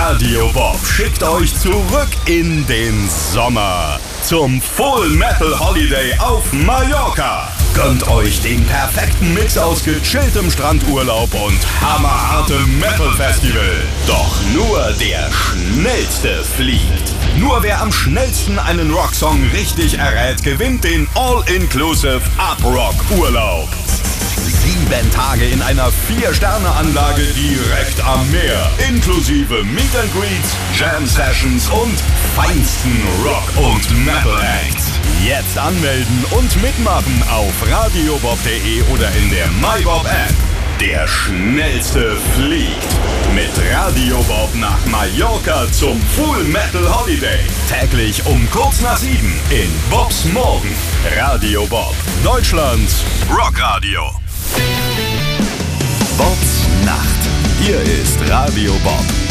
Radio Bob schickt euch zurück in den Sommer zum Full Metal Holiday auf Mallorca. Gönnt euch den perfekten Mix aus gechilltem Strandurlaub und hammerhartem Metal Festival. Doch nur der Schnellste fliegt. Nur wer am schnellsten einen Rocksong richtig errät, gewinnt den All-Inclusive Up-Rock-Urlaub. 7 Tage in einer 4-Sterne-Anlage direkt am Meer, inklusive Meet and Greets, Jam-Sessions und feinsten Rock- und Metal-Acts. Jetzt anmelden und mitmachen auf radiobob.de oder in der MyBob-App. Der Schnellste fliegt mit Radio Bob nach Mallorca zum Full Metal Holiday. Täglich um kurz nach 7 in Bobs Morgen. Radio Bob, Deutschlands Rockradio. Bobs Nacht. Hier ist Radio Bob.